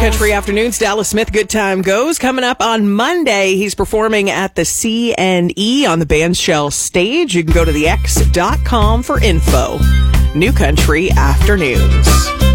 Country Afternoons, Dallas Smith, Good Time Goes. Coming up on Monday, he's performing at the C&E on the Bandshell stage. You can go to thex.com for info. New Country Afternoons.